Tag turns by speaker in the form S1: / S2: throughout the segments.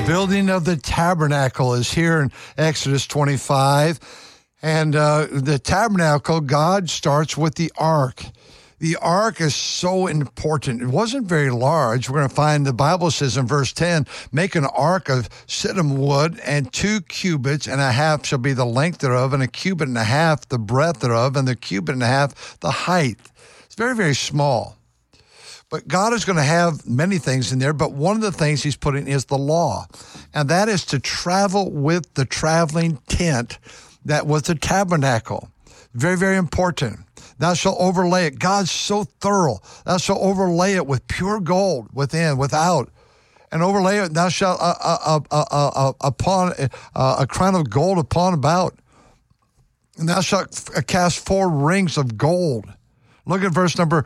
S1: building of the tabernacle is here in Exodus 25. And the tabernacle, God starts with the ark. The ark is so important. It wasn't very large. We're going to find the Bible says in verse 10, make an ark of shittim wood, and 2 cubits and a half shall be the length thereof, and a cubit and a half the breadth thereof, and the cubit and a half the height. It's very, very small. But God is going to have many things in there, but one of the things he's putting is the law. And that is to travel with the traveling tent that was the tabernacle. Very, very important. Thou shalt overlay it. God's so thorough. Thou shalt overlay it with pure gold within, without. And overlay it, thou shalt upon a crown of gold upon about. And thou shalt cast 4 rings of gold. Look at verse number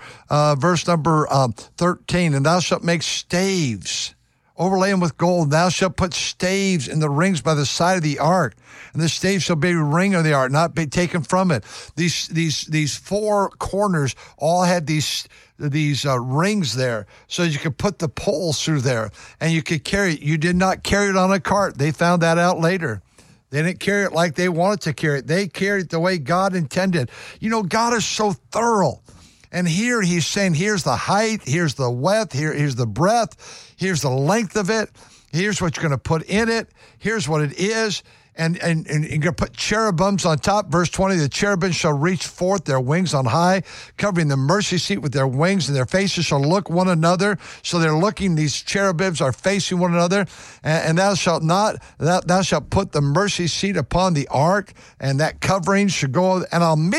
S1: 13. And thou shalt make staves, overlay them with gold. Thou shalt put staves in the rings by the side of the ark, and the staves shall be a ring of the ark, not be taken from it. These 4 corners all had these rings there, so you could put the poles through there, and you could carry it. You did not carry it on a cart. They found that out later. They didn't carry it like they wanted to carry it. They carried it the way God intended. You know, God is so thorough. And here he's saying, here's the height, here's the width, here's the breadth, here's the length of it, here's what you're going to put in it, here's what it is. And you're going to put cherubims on top. Verse 20, the cherubim shall reach forth their wings on high, covering the mercy seat with their wings, and their faces shall look one another. So they're looking, these cherubims are facing one another. And thou shalt put the mercy seat upon the ark, and that covering should go, and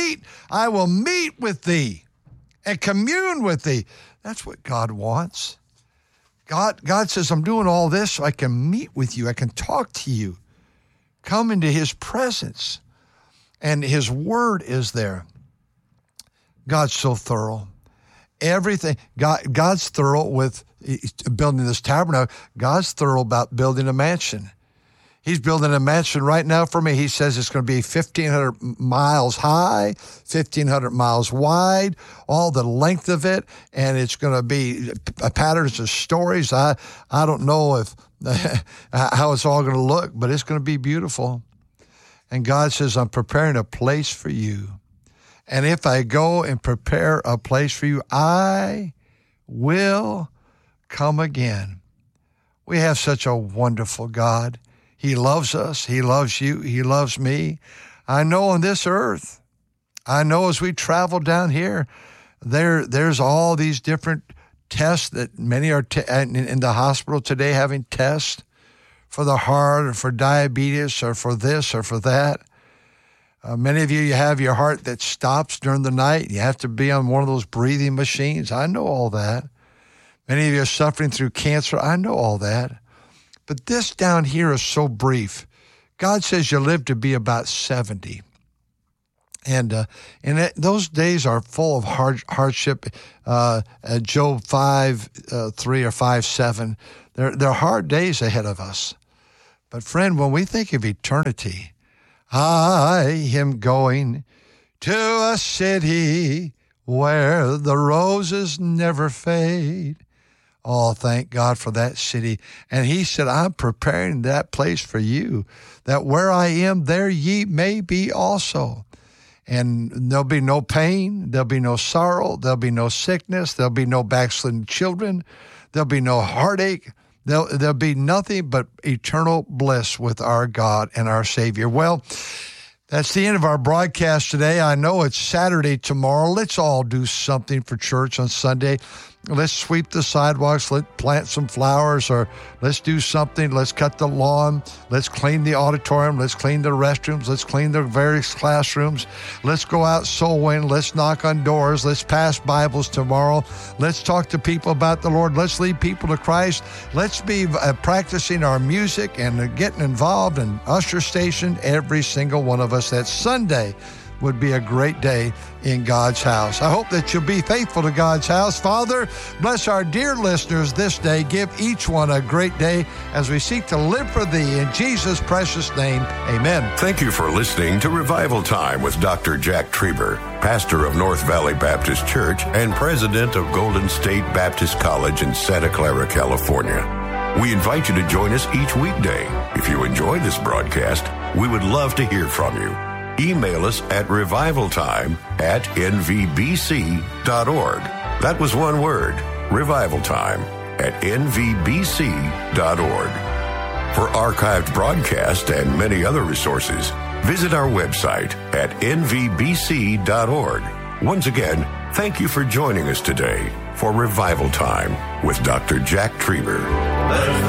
S1: I will meet with thee and commune with thee. That's what God wants. God says, I'm doing all this so I can meet with you. I can talk to you. Come into his presence. And his word is there. God's so thorough. Everything. God's thorough with building this tabernacle. God's thorough about building a mansion. He's building a mansion right now for me. He says it's going to be 1,500 miles high, 1,500 miles wide, all the length of it, and it's going to be patterns of stories. I don't know how it's all going to look, but it's going to be beautiful. And God says, I'm preparing a place for you. And if I go and prepare a place for you, I will come again. We have such a wonderful God. He loves us. He loves you. He loves me. I know on this earth, I know as we travel down here, there's all these different tests that many are in the hospital today having tests for the heart or for diabetes or for this or for that. Many of you have your heart that stops during the night. You have to be on one of those breathing machines. I know all that. Many of you are suffering through cancer. I know all that. But this down here is so brief. God says you live to be about 70. And those days are full of hardship. Job 5:3 or 5:7. They're hard days ahead of us. But friend, when we think of eternity, I am going to a city where the roses never fade. Oh, thank God for that city. And he said, I'm preparing that place for you, that where I am, there ye may be also. And there'll be no pain, there'll be no sorrow, there'll be no sickness, there'll be no backslidden children, there'll be no heartache, there'll be nothing but eternal bliss with our God and our Savior. Well, that's the end of our broadcast today. I know it's Saturday tomorrow. Let's all do something for church on Sunday. Let's sweep the sidewalks, let's plant some flowers, or let's do something. Let's cut the lawn. Let's clean the auditorium. Let's clean the restrooms. Let's clean the various classrooms. Let's go out soul winning. Let's knock on doors. Let's pass Bibles tomorrow. Let's talk to people about the Lord. Let's lead people to Christ. Let's be practicing our music and getting involved in usher station, every single one of us. That Sunday would be a great day in God's house. I hope that you'll be faithful to God's house. Father, bless our dear listeners this day. Give each one a great day as we seek to live for Thee. In Jesus' precious name, amen.
S2: Thank you for listening to Revival Time with Dr. Jack Trieber, pastor of North Valley Baptist Church and president of Golden State Baptist College in Santa Clara, California. We invite you to join us each weekday. If you enjoy this broadcast, we would love to hear from you. Email us at revivaltime@nvbc.org. That was one word, revivaltime@nvbc.org. For archived broadcasts and many other resources, visit our website at nvbc.org. Once again, thank you for joining us today for Revival Time with Dr. Jack Trieber.